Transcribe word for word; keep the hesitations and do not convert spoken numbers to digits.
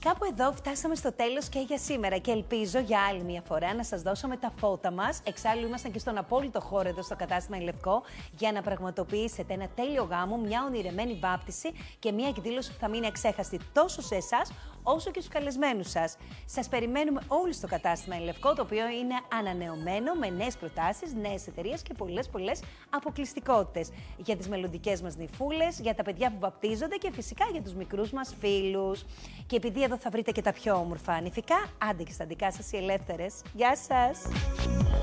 Κάπου εδώ φτάσαμε στο τέλος και για σήμερα και ελπίζω για άλλη μια φορά να σας δώσουμε τα φώτα μας. Εξάλλου ήμασταν και στον απόλυτο χώρο εδώ στο κατάστημα Λευκό για να πραγματοποιήσετε ένα τέλειο γάμο, μια ονειρεμένη βάπτιση και μια εκδήλωση που θα μείνει αξέχαστη τόσο σε εσάς όσο και στους καλεσμένους σας. Σας περιμένουμε όλοι στο κατάστημα Λευκό, το οποίο είναι ανανεωμένο με νέες προτάσεις, νέες εταιρείες και πολλές πολλές αποκλειστικότητες για τις μελλοντικές μας νυφούλες, για τα παιδιά που βαπτίζονται και φυσικά για τους μικρούς μας φίλους. Και επειδή εδώ θα βρείτε και τα πιο όμορφα νηφικά, άντε και στα δικά σας οι ελεύθερες. Γεια σας!